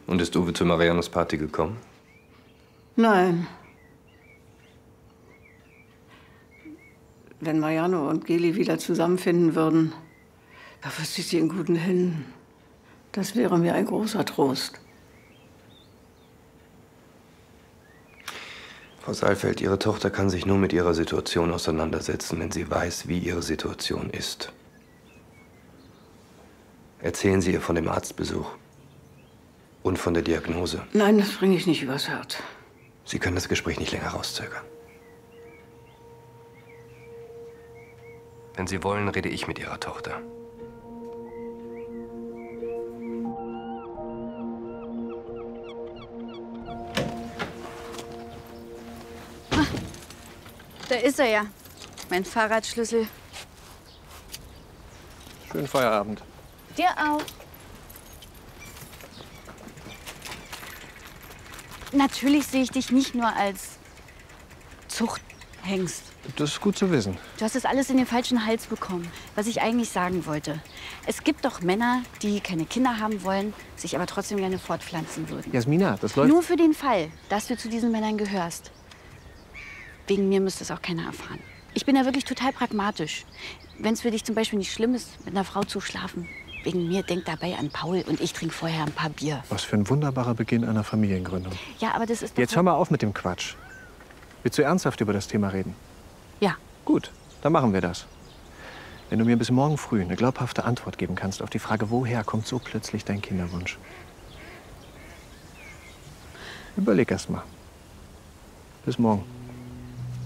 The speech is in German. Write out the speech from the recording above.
Und ist Uwe zur Marianus Party gekommen? Nein. Wenn Mariano und Geli wieder zusammenfinden würden, da wüsste ich sie in guten Händen. Das wäre mir ein großer Trost. Frau Saalfeld, Ihre Tochter kann sich nur mit ihrer Situation auseinandersetzen, wenn sie weiß, wie ihre Situation ist. Erzählen Sie ihr von dem Arztbesuch und von der Diagnose. Nein, das bringe ich nicht übers Herz. Sie können das Gespräch nicht länger rauszögern. Wenn Sie wollen, rede ich mit Ihrer Tochter. Da ist er ja. Mein Fahrradschlüssel. Schönen Feierabend. Dir auch. Natürlich sehe ich dich nicht nur als Zuchthengst. Das ist gut zu wissen. Du hast das alles in den falschen Hals bekommen, was ich eigentlich sagen wollte. Es gibt doch Männer, die keine Kinder haben wollen, sich aber trotzdem gerne fortpflanzen würden. Jasmina, das läuft... Nur für den Fall, dass du zu diesen Männern gehörst. Wegen mir müsste es auch keiner erfahren. Ich bin ja wirklich total pragmatisch. Wenn es für dich zum Beispiel nicht schlimm ist, mit einer Frau zu schlafen, wegen mir denk dabei an Paul und ich trinke vorher ein paar Bier. Was für ein wunderbarer Beginn einer Familiengründung. Ja, aber das ist doch... Jetzt hör mal auf mit dem Quatsch. Willst du ernsthaft über das Thema reden? Ja. Gut, dann machen wir das. Wenn du mir bis morgen früh eine glaubhafte Antwort geben kannst auf die Frage, woher kommt so plötzlich dein Kinderwunsch? Überleg erst mal. Bis morgen.